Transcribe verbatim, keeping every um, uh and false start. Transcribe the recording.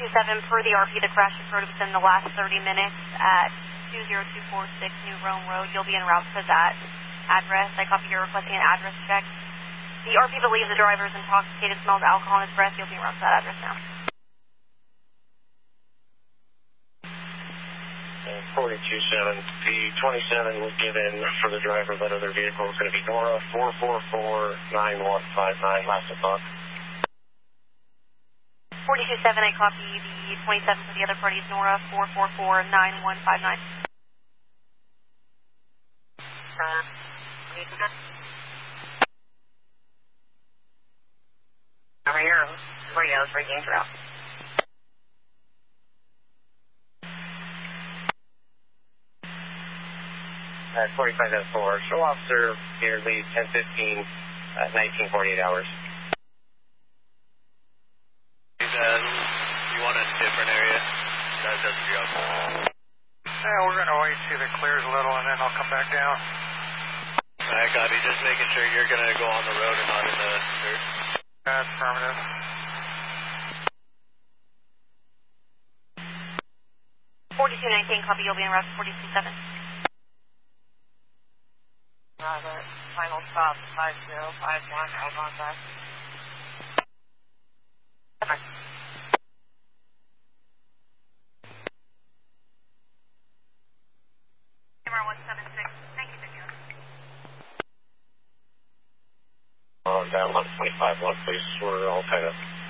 two seven, per the R P, the crash occurred within the last thirty minutes at two zero two four six New Rome Road. You'll be en route to that address. I copy you're requesting an address check. The R P believes the driver is intoxicated, smells alcohol in his breath. You'll be en route to that address now. forty-two seven, P twenty-seven was given for the driver that other vehicle is going to be Nora four four four nine one five nine, last o'clock. forty-two seven, I copy the twenty-seven for the other parties, Nora four four four nine one five nine. Uh, over here, radio's ringing throughout. Uh, forty-five oh four, show officer here, lead ten fifteen, uh, nineteen forty-eight hours. Uh, you want a different area? That does the job. Yeah, we're going to wait till it clears a little and then I'll come back down. Alright, copy. Just making sure you're going to go on the road and not in the dirt. That's affirmative. forty-two nineteen, copy, you'll be en route to forty-two seven. Roger, final stop, five zero five one, I'll contact. Okay. Camera one seven six, thank you, Victor. On down one twenty-five one, please. We're all kind of